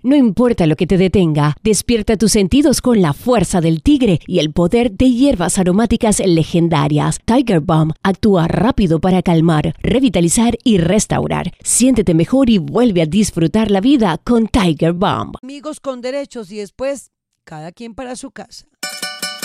No importa lo que te detenga, despierta tus sentidos con la fuerza del tigre y el poder de hierbas aromáticas legendarias. Tiger Balm actúa rápido para calmar, revitalizar y restaurar. Siéntete mejor y vuelve a disfrutar la vida con Tiger Balm. Amigos con derechos y después cada quien para su casa.